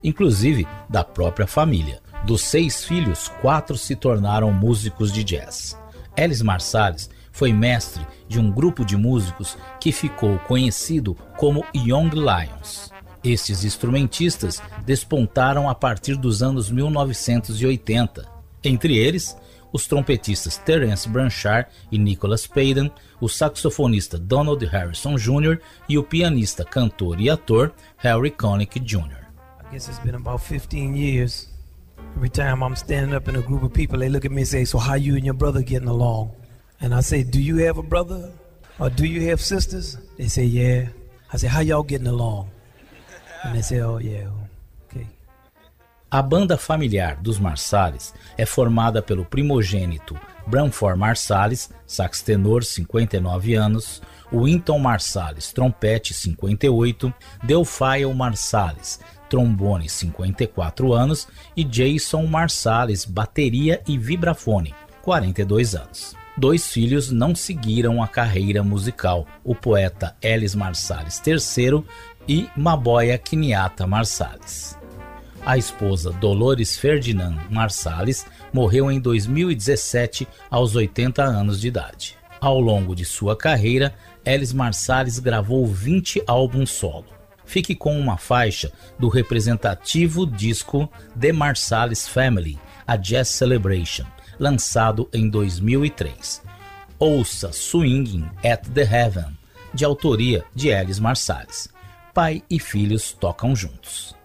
inclusive da própria família. Dos 6 filhos, 4 se tornaram músicos de jazz. Ellis Marsalis foi mestre de um grupo de músicos que ficou conhecido como Young Lions. Estes instrumentistas despontaram a partir dos anos 1980. Entre eles, os trompetistas Terence Blanchard e Nicholas Payden, o saxofonista Donald Harrison Jr. e o pianista, cantor e ator Harry Connick Jr. I guess it's been about 15 years. Every time I'm standing up in a group of people, they look at me and say, "So how you and your brother getting along?" And I say, "Do you have a brother? Or do you have sisters?" They say, "Yeah." I say, "How y'all getting along?" And they say, "Oh, yeah, okay." A banda familiar dos Marsalis é formada pelo primogênito Branford Marsalis, sax tenor, 59 anos, Wynton Marsalis, trompete, 58, Delphile Marsalis, trombone, 54 anos, e Jason Marsalis, bateria e vibrafone, 42 anos. 2 filhos não seguiram a carreira musical, o poeta Ellis Marsalis III e Maboya Kiniata Marsalis. A esposa Dolores Ferdinand Marsalis morreu em 2017 aos 80 anos de idade. Ao longo de sua carreira, Ellis Marsalis gravou 20 álbuns solo. Fique com uma faixa do representativo disco The Marsalis Family, a Jazz Celebration, lançado em 2003. Ouça Swinging at the Heaven, de autoria de Ellis Marsalis. Pai e filhos tocam juntos.